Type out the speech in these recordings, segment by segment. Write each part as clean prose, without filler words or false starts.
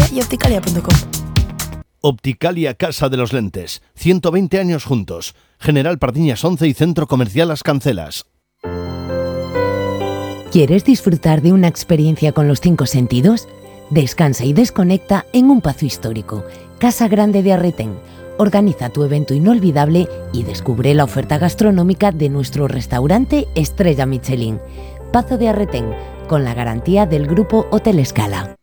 Opticalia y opticalia.com. Opticalia Casa de los Lentes. 120 años juntos. General Pardiñas 11 y Centro Comercial Las Cancelas. ¿Quieres disfrutar de una experiencia con los 5 sentidos? Descansa y desconecta en un pazo histórico. Casa Grande de Arretén. Organiza tu evento inolvidable y descubre la oferta gastronómica de nuestro restaurante Estrella Michelin. Pazo de Arretén, con la garantía del Grupo Hotel Escala.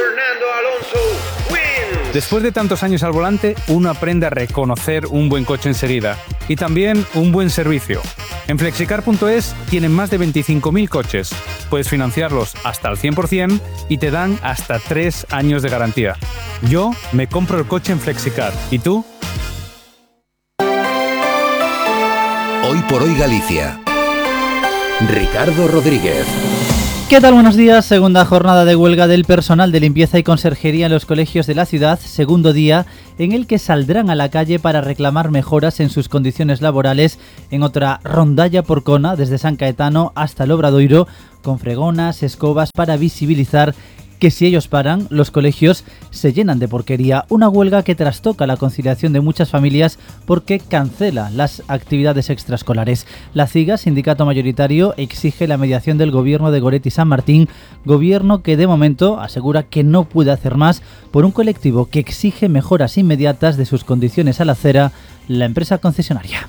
Después de tantos años al volante, uno aprende a reconocer un buen coche enseguida y también un buen servicio. En Flexicar.es tienen más de 25.000 coches. Puedes financiarlos hasta al 100% y te dan hasta 3 años de garantía. Yo me compro el coche en Flexicar. ¿Y tú? Hoy por hoy Galicia. Ricardo Rodríguez. ¿Qué tal? Buenos días. Segunda jornada de huelga del personal de limpieza y conserjería en los colegios de la ciudad. Segundo día en el que saldrán a la calle para reclamar mejoras en sus condiciones laborales en otra rondalla por Cona, desde San Caetano hasta el Obradoiro, con fregonas, escobas para visibilizar que si ellos paran, los colegios se llenan de porquería. Una huelga que trastoca la conciliación de muchas familias porque cancela las actividades extraescolares. La CIGA, sindicato mayoritario, exige la mediación del gobierno de Goretti San Martín, gobierno que de momento asegura que no puede hacer más por un colectivo que exige mejoras inmediatas de sus condiciones a la acera, la empresa concesionaria.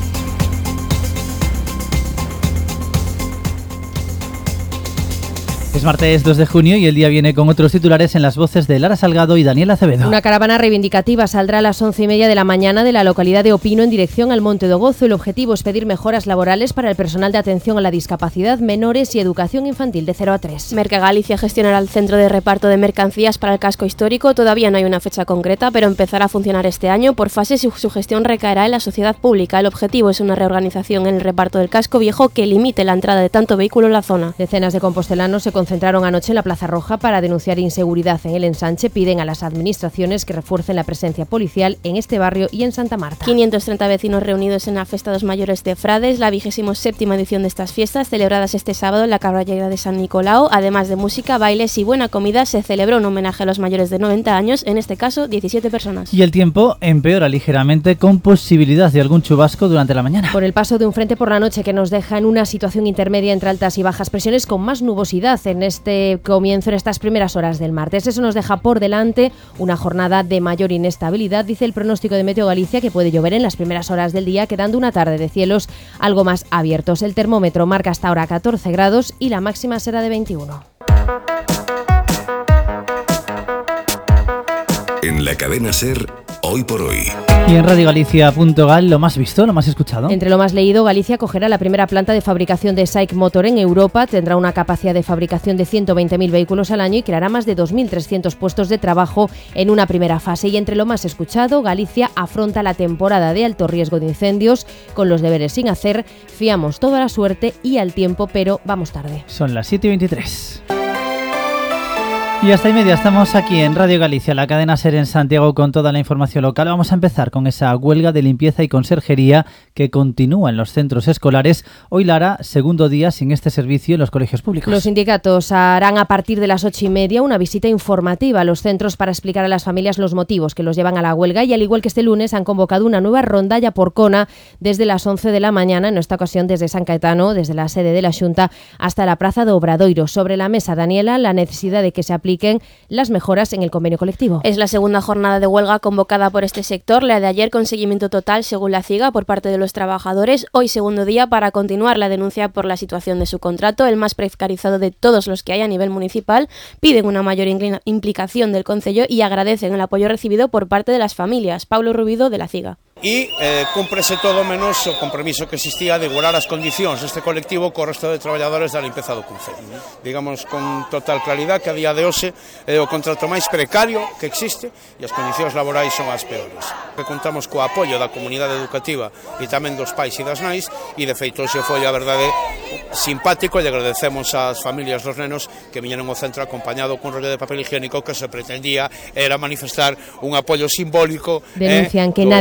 Es martes 2 de junio y el día viene con otros titulares en las voces de Lara Salgado y Daniel Acevedo. Una caravana reivindicativa saldrá a las 11:30 de la mañana de la localidad de Opino en dirección al Monte do Gozo. El objetivo es pedir mejoras laborales para el personal de atención a la discapacidad, menores y educación infantil de 0 a 3. Mercagalicia gestionará el centro de reparto de mercancías para el casco histórico. Todavía no hay una fecha concreta, pero empezará a funcionar este año. Por fases su gestión recaerá en la sociedad pública. El objetivo es una reorganización en el reparto del casco viejo que limite la entrada de tanto vehículo en la zona. Decenas de compostelanos se concentraron anoche en la Plaza Roja para denunciar inseguridad en el ensanche. Piden a las administraciones que refuercen la presencia policial en este barrio y en Santa Marta. 530 vecinos reunidos en la Festa dos Mayores de Frades, la 27ª edición de estas fiestas, celebradas este sábado en la Caballera de San Nicolau. Además de música, bailes y buena comida, se celebró un homenaje a los mayores de 90 años, en este caso 17 personas. Y el tiempo empeora ligeramente con posibilidad de algún chubasco durante la mañana. Por el paso de un frente por la noche que nos deja en una situación intermedia entre altas y bajas presiones con más nubosidad en este comienzo, en estas primeras horas del martes. Eso nos deja por delante una jornada de mayor inestabilidad, dice el pronóstico de Meteo Galicia, que puede llover en las primeras horas del día, quedando una tarde de cielos algo más abiertos. El termómetro marca hasta ahora 14 grados y la máxima será de 21. En la cadena SER, Hoy por hoy. Y en radiogalicia.gal, lo más visto, lo más escuchado. Entre lo más leído, Galicia acogerá la primera planta de fabricación de SAIC Motor en Europa. Tendrá una capacidad de fabricación de 120.000 vehículos al año y creará más de 2.300 puestos de trabajo en una primera fase. Y entre lo más escuchado, Galicia afronta la temporada de alto riesgo de incendios con los deberes sin hacer. Fiamos toda la suerte y al tiempo, pero vamos tarde. Son las 7:23. Y hasta y media estamos aquí en Radio Galicia, la cadena SER en Santiago, con toda la información local. Vamos a empezar con esa huelga de limpieza y conserjería que continúa en los centros escolares. Hoy, Lara, segundo día sin este servicio en los colegios públicos. Los sindicatos harán a partir de las 8:30 una visita informativa a los centros para explicar a las familias los motivos que los llevan a la huelga, y al igual que este lunes han convocado una nueva rondalla por Cona desde las 11 de la mañana, en esta ocasión desde San Caetano, desde la sede de la Xunta hasta la Praza do Obradoiro. Sobre la mesa, Daniela, la necesidad de que se apliquen las mejoras en el convenio colectivo. Es la segunda jornada de huelga convocada por este sector, la de ayer con seguimiento total según la CIGA por parte de los trabajadores. Hoy segundo día para continuar la denuncia por la situación de su contrato, el más precarizado de todos los que hay a nivel municipal. Piden una mayor implicación del Concello y agradecen el apoyo recibido por parte de las familias. Pablo Rubido, de la CIGA. E cúmprese todo menos o compromiso que existía de igualar as condicións deste colectivo co resto de traballadores da limpeza do Concello. Digamos con total claridade que a día de hoxe é o contrato máis precario que existe e as condicións laborais son as peores. Contamos co apoio da comunidade educativa e tamén dos pais e das nais, e de feito hoxe foi a verdade simpático, e agradecemos ás familias dos nenos que viñeron ao centro acompañado cun rollo de papel higiénico que se pretendía era manifestar un apoio simbólico. Denuncian que nadie ha hablado con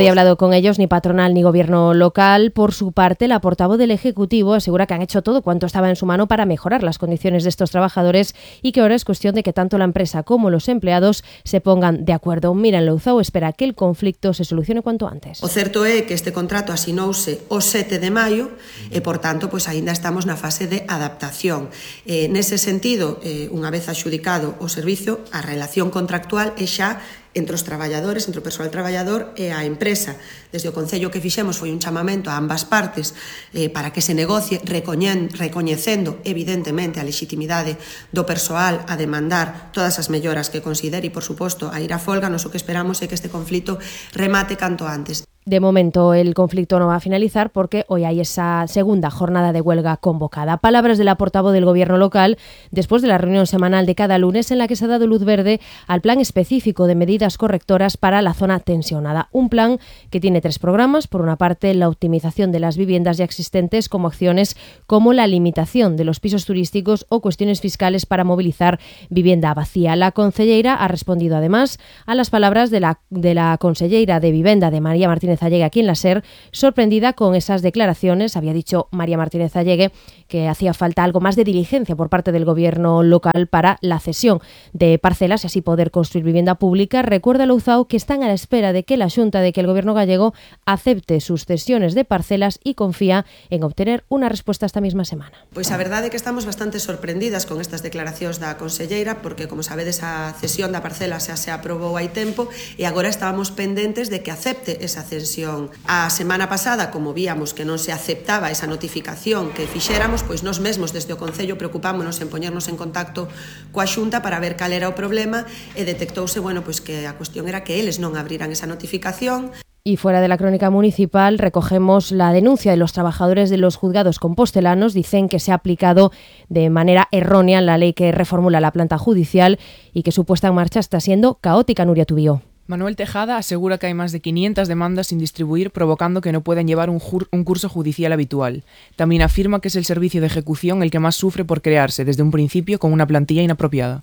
con ellos ni patronal ni gobierno local. Por su parte, la portavoz del Ejecutivo asegura que han hecho todo cuanto estaba en su mano para mejorar las condiciones de estos trabajadores y que ahora es cuestión de que tanto la empresa como los empleados se pongan de acuerdo. Miran Louzao espera que el conflicto se solucione cuanto antes. O certo é que este contrato asinouse o 7 de maio e, por tanto, pois aínda estamos na fase de adaptación. Nese sentido, unha vez adxudicado o servizo, a relación contractual é xa entre os traballadores, entre o persoal traballador e a empresa. Desde o Concello que fixemos foi un chamamento a ambas partes para que se negocie recoñecendo evidentemente a lexitimidade do persoal a demandar todas as melloras que considere e, por suposto, a ir a folga. Nos o que esperamos é que este conflito remate canto antes. De momento el conflicto no va a finalizar porque hoy hay esa segunda jornada de huelga convocada. Palabras de la portavoz del gobierno local después de la reunión semanal de cada lunes en la que se ha dado luz verde al plan específico de medidas correctoras para la zona tensionada. Un plan que tiene 3 programas. Por una parte, la optimización de las viviendas ya existentes como acciones como la limitación de los pisos turísticos o cuestiones fiscales para movilizar vivienda vacía. La concelleira ha respondido además a las palabras de la conselleira de Vivienda de María Martínez Allegue aquí en la SER, sorprendida con esas declaraciones. Había dicho María Martínez Allegue que hacía falta algo más de diligencia por parte del gobierno local para la cesión de parcelas y así poder construir vivienda pública. Recuerda Louzao que están a la espera de que la Xunta, de que el gobierno gallego acepte sus cesiones de parcelas y confía en obtener una respuesta esta misma semana. Pois a verdade é que estamos bastante sorprendidas con estas declaracións da conselleira porque, como sabedes, a cesión da parcela xa se aprobou hai tempo e agora estábamos pendentes de que acepte esa cesión. A semana pasada, como víamos que non se aceptaba esa notificación que fixéramos, pois nós mesmos desde o Concello preocupámonos en poñernos en contacto coa Xunta para ver cal era o problema e detectouse, pois que a cuestión era que eles non abriran esa notificación. Y fuera de la crónica municipal recogemos la denuncia de los trabajadores de los juzgados compostelanos. Dicen que se ha aplicado de manera errónea la ley que reformula la planta judicial y que su puesta en marcha está siendo caótica. Nuria Tubío. Manuel Tejada asegura que hay más de 500 demandas sin distribuir, provocando que no puedan llevar un curso judicial habitual. También afirma que es el servicio de ejecución el que más sufre por crearse desde un principio con una plantilla inapropiada.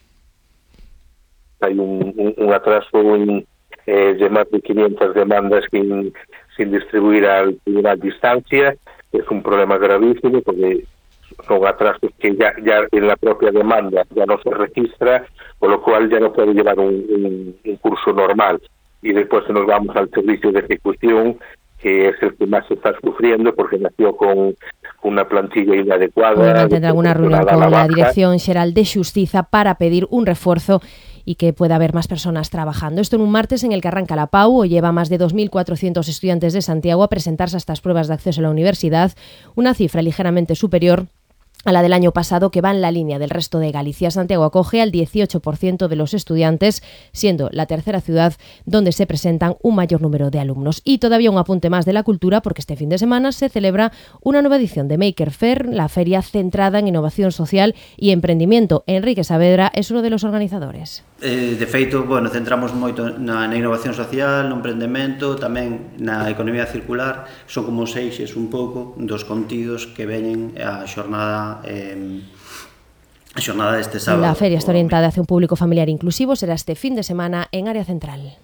Hay un atraso de más de 500 demandas sin distribuir al tribunal de instancia. Es un problema gravísimo porque son atrasos que ya en la propia demanda ya no se registra, con lo cual ya no puede llevar un curso normal. Y después nos vamos al servicio de ejecución, que es el que más se está sufriendo porque nació con una plantilla inadecuada. Hoy mantendrá alguna reunión con la Dirección Xeral de Xustiza para pedir un refuerzo y que pueda haber más personas trabajando. Esto en un martes en el que arranca la PAU. Hoy lleva más de 2.400 estudiantes de Santiago a presentarse a estas pruebas de acceso a la universidad, una cifra ligeramente superior a la del año pasado, que va en la línea del resto de Galicia. Santiago acoge al 18% de los estudiantes, siendo la tercera ciudad donde se presentan un mayor número de alumnos. Y todavía un apunte más de la cultura, porque este fin de semana se celebra una nueva edición de Maker Fair, la feria centrada en innovación social y emprendimiento. Enrique Saavedra es uno de los organizadores. De feito, centramos moito na innovación social, no emprendemento, tamén na economía circular. Son como os eixes un pouco dos contidos que veñen a xornada deste sábado. La feria está orientada hacia un público familiar inclusivo. Será este fin de semana en Área Central.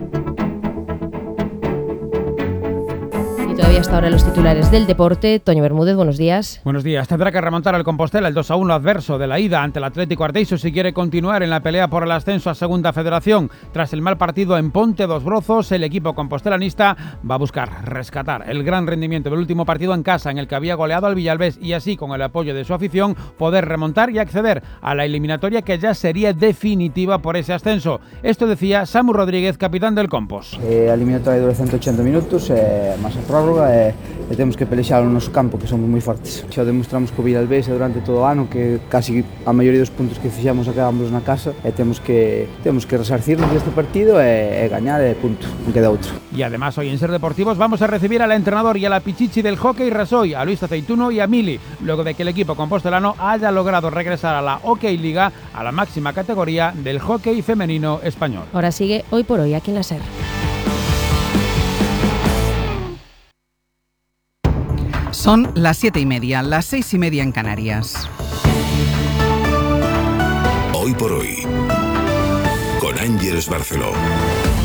Todavía hasta ahora los titulares del deporte. Toño Bermúdez, buenos días. Buenos días. Tendrá que remontar al Compostela el 2-1 adverso de la ida ante el Atlético Arteixo si quiere continuar en la pelea por el ascenso a Segunda Federación. Tras el mal partido en Ponte dos Brozos, el equipo compostelanista va a buscar rescatar el gran rendimiento del último partido en casa, en el que había goleado al Villalbés, y así, con el apoyo de su afición, poder remontar y acceder a la eliminatoria que ya sería definitiva por ese ascenso. Esto decía Samu Rodríguez, capitán del Compos. A eliminatoria dura 180 minutos, máis a prórroga, e temos que pelexar no noso campo, que somos moi fortes. Xa demostramos co Villalbés durante todo o ano que casi a maioría dos puntos que fixamos acabamos na casa, e temos que resarcirnos deste partido e gañar, e punto, non queda outro. Y además hoy en Ser Deportivos vamos a recibir al entrenador y a la pichichi del hockey Rasoy, a Luis Aceituno y a Mili, luego de que el equipo compostelano haya logrado regresar a la OK Liga, a la máxima categoría del hockey femenino español. Ahora sigue Hoy por Hoy aquí en la SER. Son las 7:30, las 6:30 en Canarias. Hoy por Hoy, con Ángeles Barceló.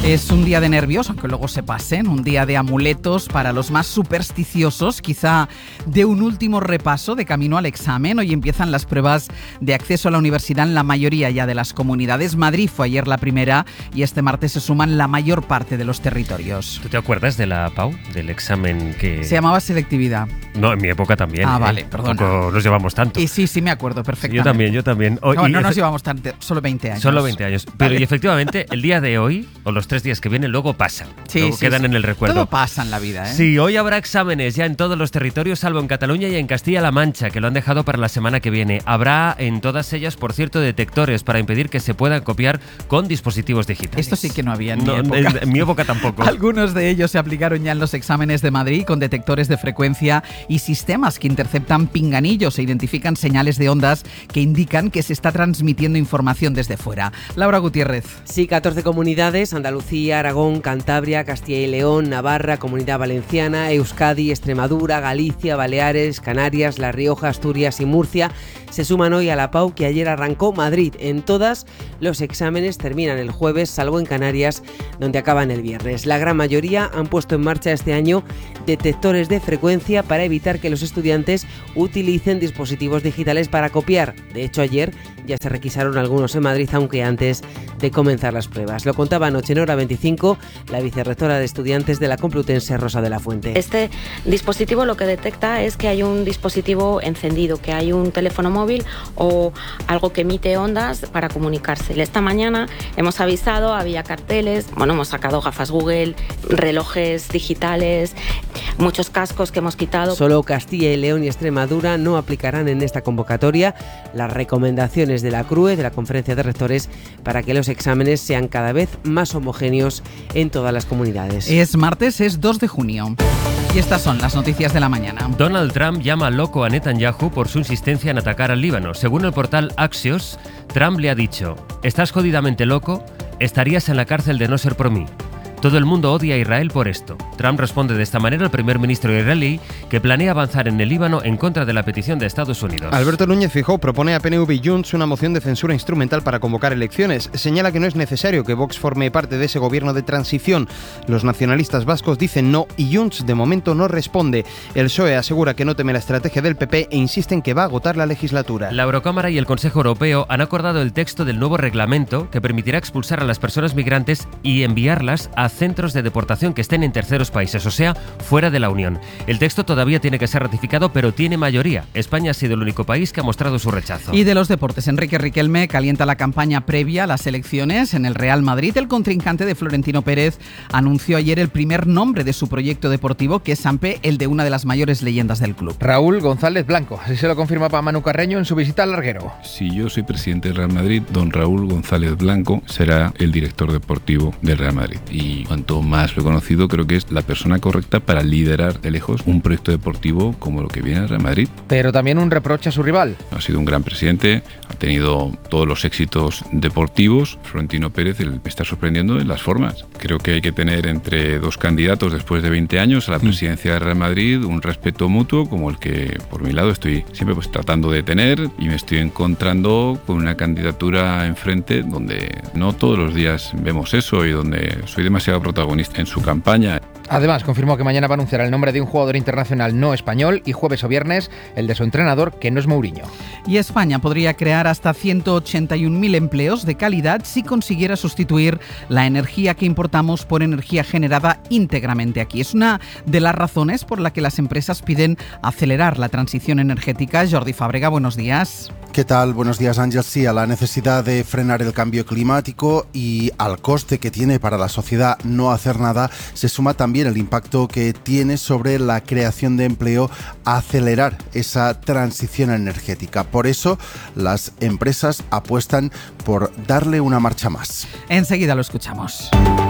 Es un día de nervios, aunque luego se pasen, un día de amuletos para los más supersticiosos, quizá de un último repaso de camino al examen. Hoy empiezan las pruebas de acceso a la universidad en la mayoría ya de las comunidades. Madrid fue ayer la primera y este martes se suman la mayor parte de los territorios. ¿Tú te acuerdas de la PAU, del examen que...? Se llamaba selectividad. No, en mi época también. Vale, perdona. Tampoco nos llevamos tanto. Y sí, me acuerdo perfectamente. Yo también. No nos llevamos tanto, solo 20 años. Solo 20 años. Pero y efectivamente, el día de hoy, o los 3 días que vienen, luego pasan. Luego quedan en el recuerdo. Todo pasa en la vida, ¿eh? Sí, hoy habrá exámenes ya en todos los territorios, salvo en Cataluña y en Castilla-La Mancha, que lo han dejado para la semana que viene. Habrá en todas ellas, por cierto, detectores para impedir que se puedan copiar con dispositivos digitales. Esto sí que no había en mi época. En mi época tampoco. Algunos de ellos se aplicaron ya en los exámenes de Madrid con detectores de frecuencia y sistemas que interceptan pinganillos e identifican señales de ondas que indican que se está transmitiendo información desde fuera. Laura Gutiérrez. Sí, 14 comunidades: Andalucía, Aragón, Cantabria, Castilla y León, Navarra, Comunidad Valenciana, Euskadi, Extremadura, Galicia, Baleares, Canarias, La Rioja, Asturias y Murcia se suman hoy a la PAU que ayer arrancó Madrid. En todas los exámenes terminan el jueves, salvo en Canarias, donde acaban el viernes. La gran mayoría han puesto en marcha este año detectores de frecuencia para evitar que los estudiantes utilicen dispositivos digitales para copiar. De hecho, ayer ya se requisaron algunos en Madrid, aunque antes de comenzar las pruebas. Lo contaba anoche en Hora 25 la vicerrectora de estudiantes de la Complutense, Rosa de la Fuente. Este dispositivo lo que detecta es que hay un dispositivo encendido, que hay un teléfono móvil o algo que emite ondas para comunicarse. Esta mañana hemos avisado, había carteles, hemos sacado gafas Google, relojes digitales, muchos cascos que hemos quitado. Solo Castilla y León y Extremadura no aplicarán en esta convocatoria las recomendaciones de la CRUE, de la Conferencia de Rectores, para que los exámenes sean cada vez más homogéneos en todas las comunidades. Es martes, es 2 de junio. Y estas son las noticias de la mañana. Donald Trump llama loco a Netanyahu por su insistencia en atacar al Líbano. Según el portal Axios, Trump le ha dicho: «Estás jodidamente loco, estarías en la cárcel de no ser por mí». Todo el mundo odia a Israel por esto. Trump responde de esta manera al primer ministro israelí, que planea avanzar en el Líbano en contra de la petición de Estados Unidos. Alberto Núñez Feijóo propone a PNV y Junts una moción de censura instrumental para convocar elecciones. Señala que no es necesario que Vox forme parte de ese gobierno de transición. Los nacionalistas vascos dicen no y Junts de momento no responde. El PSOE asegura que no teme la estrategia del PP e insiste en que va a agotar la legislatura. La Eurocámara y el Consejo Europeo han acordado el texto del nuevo reglamento que permitirá expulsar a las personas migrantes y enviarlas a centros de deportación que estén en terceros países, o sea, fuera de la Unión. El texto todavía tiene que ser ratificado, pero tiene mayoría. España ha sido el único país que ha mostrado su rechazo. Y de los deportes, Enrique Riquelme calienta la campaña previa a las elecciones en el Real Madrid. El contrincante de Florentino Pérez anunció ayer el primer nombre de su proyecto deportivo, que es Sampe, el de una de las mayores leyendas del club. Raúl González Blanco, así se lo confirmaba Manu Carreño en su visita al Larguero. Si yo soy presidente del Real Madrid, don Raúl González Blanco será el director deportivo del Real Madrid. Y cuanto más lo he conocido, creo que es la persona correcta para liderar de lejos un proyecto deportivo como lo que viene al Real Madrid. Pero también un reproche a su rival. Ha sido un gran presidente, ha tenido todos los éxitos deportivos. Florentino Pérez me está sorprendiendo en las formas. Creo que hay que tener entre dos candidatos después de 20 años a la presidencia del Real Madrid un respeto mutuo como el que por mi lado estoy siempre tratando de tener, y me estoy encontrando con una candidatura enfrente donde no todos los días vemos eso y donde soy demasiado protagonista en su campaña. Además, confirmó que mañana va a anunciar el nombre de un jugador internacional no español y jueves o viernes el de su entrenador, que no es Mourinho. Y España podría crear hasta 181.000 empleos de calidad si consiguiera sustituir la energía que importamos por energía generada íntegramente aquí. Es una de las razones por la que las empresas piden acelerar la transición energética. Jordi Fàbrega, buenos días. ¿Qué tal? Buenos días, Ángel. Sí, a la necesidad de frenar el cambio climático y al coste que tiene para la sociedad no hacer nada, se suma también el impacto que tiene sobre la creación de empleo a acelerar esa transición energética. Por eso, las empresas apuestan por darle una marcha más. Enseguida lo escuchamos.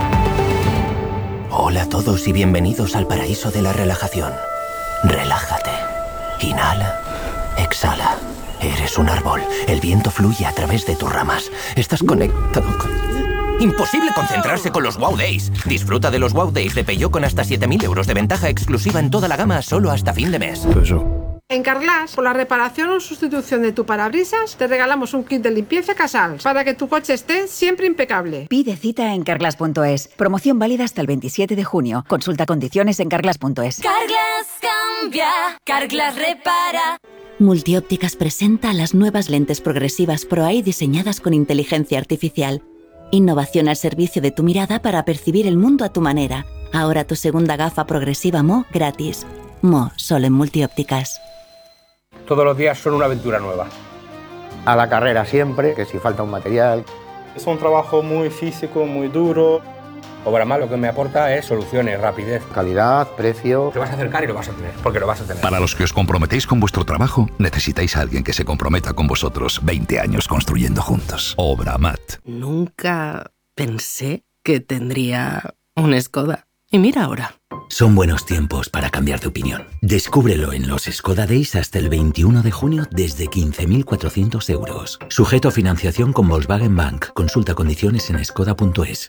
Hola a todos y bienvenidos al paraíso de la relajación. Relájate. Inhala. Exhala. Eres un árbol. El viento fluye a través de tus ramas. Estás conectado con... Imposible concentrarse con los Wow Days. Disfruta de los Wow Days de Peugeot con hasta 7.000 euros de ventaja exclusiva en toda la gama solo hasta fin de mes. En Carglass, por la reparación o sustitución de tu parabrisas, te regalamos un kit de limpieza Casals para que tu coche esté siempre impecable. Pide cita en carglass.es. Promoción válida hasta el 27 de junio. Consulta condiciones en carglass.es. Carglass cambia, Carglass repara. Multiópticas presenta las nuevas lentes progresivas Pro-Eye diseñadas con inteligencia artificial. Innovación al servicio de tu mirada para percibir el mundo a tu manera. Ahora tu segunda gafa progresiva Mo gratis. Mo, solo en Multiópticas. Todos los días son una aventura nueva. A la carrera siempre, que si falta un material. Es un trabajo muy físico, muy duro. Obramat lo que me aporta es soluciones, rapidez, calidad, precio. Te vas a acercar y lo vas a tener, porque lo vas a tener. Para los que os comprometéis con vuestro trabajo, necesitáis a alguien que se comprometa con vosotros. 20 años construyendo juntos. Obramat. Nunca pensé que tendría un Skoda. Y mira ahora. Son buenos tiempos para cambiar de opinión. Descúbrelo en los Skoda Days hasta el 21 de junio desde 15.400 euros. Sujeto a financiación con Volkswagen Bank. Consulta condiciones en skoda.es.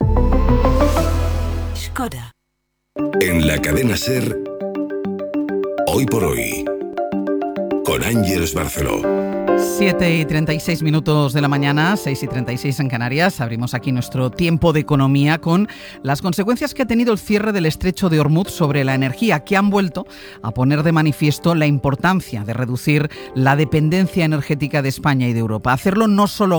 Skoda. En la cadena SER, Hoy por Hoy, con Ángeles Barceló. 7:36 de la mañana, 6:36 en Canarias. Abrimos aquí nuestro tiempo de economía con las consecuencias que ha tenido el cierre del estrecho de Hormuz sobre la energía, que han vuelto a poner de manifiesto la importancia de reducir la dependencia energética de España y de Europa. Hacerlo no solo